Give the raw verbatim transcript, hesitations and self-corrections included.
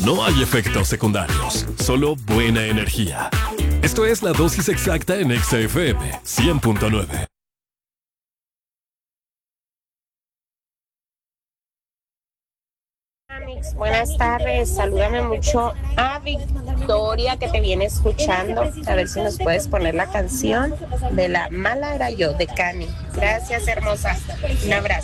No hay efectos secundarios, solo buena energía. Esto es la dosis exacta en Exa F M cien punto nueve. Amix, buenas tardes, salúdame mucho a Victoria que te viene escuchando, a ver si nos puedes poner la canción de La Mala Era Yo de Cani. Gracias, hermosa, un abrazo.